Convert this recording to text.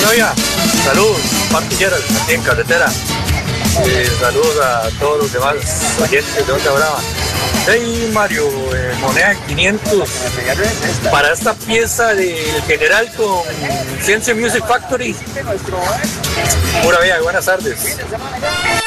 novia, saludos, partilleras aquí en carretera. Saludos a todos los demás oyentes de Onda Brava. Hey Mario, moneda de 500 para esta pieza del General con Ciencio Music Factory. Pura vida, buenas tardes.